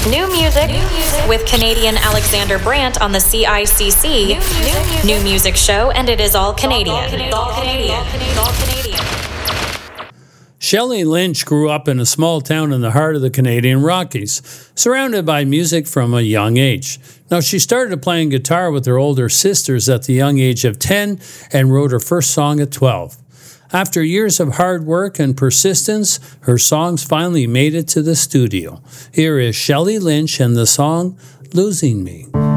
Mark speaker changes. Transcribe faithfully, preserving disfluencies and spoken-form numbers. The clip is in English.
Speaker 1: New music, New music with Canadian Alexander Brandt on the C I C C New Music, New music Show, and it is all Canadian. It's all Canadian. It's all Canadian.
Speaker 2: Shelley Lynch grew up in a small town in the heart of the Canadian Rockies, surrounded by music from a young age. Now, she started playing guitar with her older sisters at the young age of ten and wrote her first song at twelve. After years of hard work and persistence, her songs finally made it to the studio. Here is Shelley Lynch and the song Losing Me.